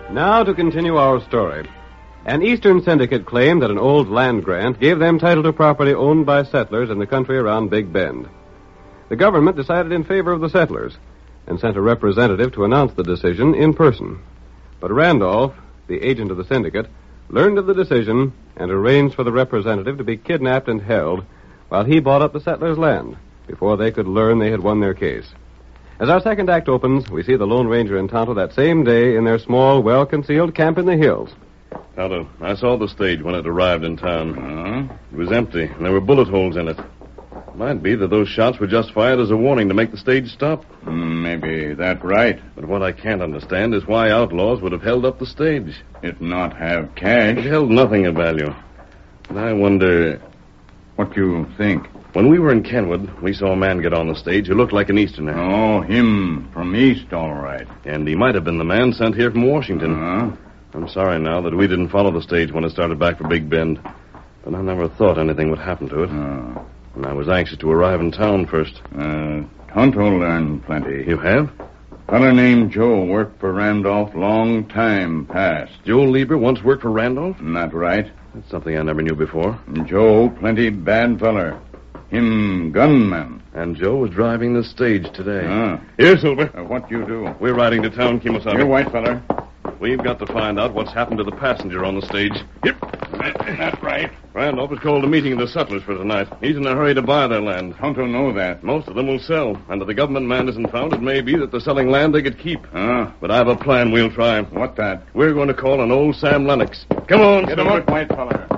Now to continue our story. An Eastern syndicate claimed that an old land grant gave them title to property owned by settlers in the country around Big Bend. The government decided in favor of the settlers and sent a representative to announce the decision in person. But Randolph, the agent of the syndicate, learned of the decision and arranged for the representative to be kidnapped and held while he bought up the settlers' land before they could learn they had won their case. As our second act opens, we see the Lone Ranger and Tonto that same day in their small, well-concealed camp in the hills. Tonto, I saw the stage when it arrived in town. It was empty, and there were bullet holes in it. Might be that those shots were just fired as a warning to make the stage stop. Maybe that's right. But what I can't understand is why outlaws would have held up the stage. It not have cash. It held nothing of value. And I wonder... What you think? When we were in Kenwood, we saw a man get on the stage who looked like an Easterner. Oh, him from East, all right. And he might have been the man sent here from Washington. I'm sorry now that we didn't follow the stage when it started back for Big Bend. But I never thought anything would happen to it. And I was anxious to arrive in town first. Tonto learned plenty. You have? Fellow named Joe worked for Randolph long time past. Joe Lieber once worked for Randolph? Not right. That's something I never knew before. Joe plenty bad feller. Him gunman. And Joe was driving the stage today. Here, Silver. What you do? We're riding to town, Kimosabe. Here, white feller. We've got to find out what's happened to the passenger on the stage. Yep, that's right. Randolph has called a meeting of the settlers for tonight. He's in a hurry to buy their land. Tonto know that. Most of them will sell. And if the government man isn't found, it may be that they're selling land they could keep. But I have a plan we'll try. What that? We're going to call on old Sam Lennox. Come on, Get him up, white feller.